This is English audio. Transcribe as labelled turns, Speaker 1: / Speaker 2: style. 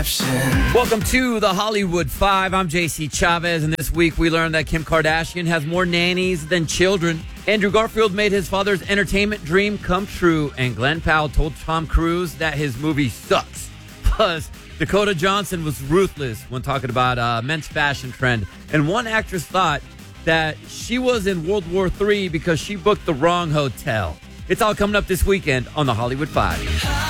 Speaker 1: Welcome to the Hollywood Five. I'm JC Chavez, and this week we learned that Kim Kardashian has more nannies than children. Andrew Garfield made his father's entertainment dream come true, and Glenn Powell told Tom Cruise that his movie sucks. Plus, Dakota Johnson was ruthless when talking about men's fashion trend, and one actress thought that she was in World War III because she booked the wrong hotel. It's all coming up this weekend on the Hollywood Five.